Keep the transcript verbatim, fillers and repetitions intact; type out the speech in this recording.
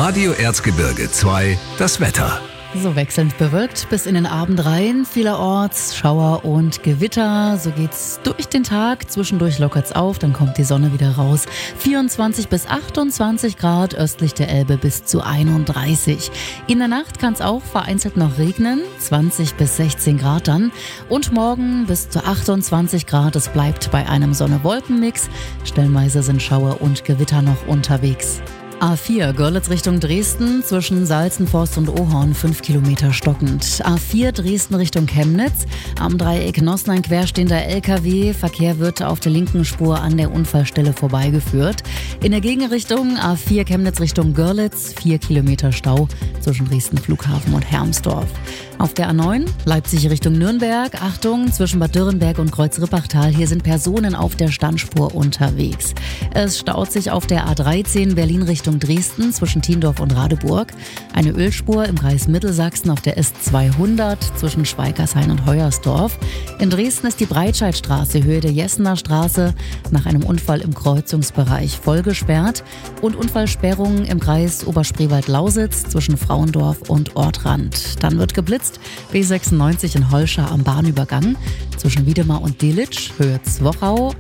Radio Erzgebirge zwei, das Wetter. So wechselnd bewölkt bis in den Abend rein, vielerorts Schauer und Gewitter. So geht's durch den Tag, zwischendurch lockert's auf, dann kommt die Sonne wieder raus. vierundzwanzig bis achtundzwanzig Grad, östlich der Elbe bis zu einunddreißig. In der Nacht kann's auch vereinzelt noch regnen, zwanzig bis sechzehn Grad dann. Und morgen bis zu achtundzwanzig Grad, es bleibt bei einem Sonne-Wolken-Mix. Stellenweise sind Schauer und Gewitter noch unterwegs. A vier, Görlitz Richtung Dresden, zwischen Salzenforst und Ohorn, fünf Kilometer stockend. A vier, Dresden Richtung Chemnitz, am Dreieck Nossen ein querstehender L K W. Verkehr wird auf der linken Spur an der Unfallstelle vorbeigeführt. In der Gegenrichtung A vier, Chemnitz Richtung Görlitz, vier Kilometer Stau zwischen Dresden Flughafen und Hermsdorf. Auf der A neun, Leipzig Richtung Nürnberg, Achtung, zwischen Bad Dürrenberg und Kreuz-Rippachtal, hier sind Personen auf der Standspur unterwegs. Es staut sich auf der A dreizehn, Berlin Richtung Dresden, zwischen Tiendorf und Radeburg. Eine Ölspur im Kreis Mittelsachsen auf der S zweihundert, zwischen Schweikershain und Heuersdorf. In Dresden ist die Breitscheidstraße, Höhe der Jessener Straße, nach einem Unfall im Kreuzungsbereich voll gesperrt. Und Unfallsperrungen im Kreis Oberspreewald-Lausitz, zwischen Frauendorf und Ortrand. Dann wird geblitzt, B sechsundneunzig in Holscha am Bahnübergang, zwischen Wiedemar und Delitzsch, Höhe Zwochau.